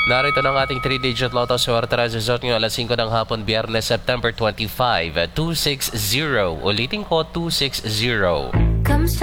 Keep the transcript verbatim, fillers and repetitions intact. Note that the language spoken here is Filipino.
Narito ng ating three-digit lotto swerte result ngayong alas singko ng hapon, Biyernes, September twenty-five, two six zero. Ulitin ko, two six zero.